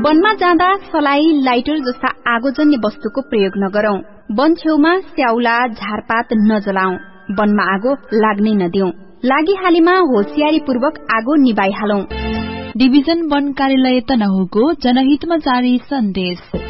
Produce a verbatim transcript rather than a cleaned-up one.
वनमा जाँदा सलाई, लाइटर जस्ता आगोजन्य वस्तुको प्रयोग नगरौं। वन छेउमा स्याउला, झारपात नजलाऊ। वनमा आगो लाग्नै नदिऊ। लागिहालीमा होशियारीपूर्वक आगो निभाइहालौं। डिभिजन वन कार्यालय तनहुको जनहितमा जारी सन्देश।